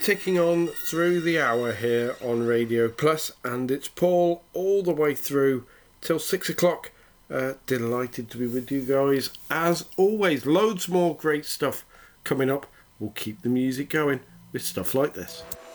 ticking on through the hour here on Radio Plus, and it's Paul all the way through till 6 o'clock. Delighted to be with you guys. As always, loads more great stuff coming up. We'll keep the music going with stuff like this.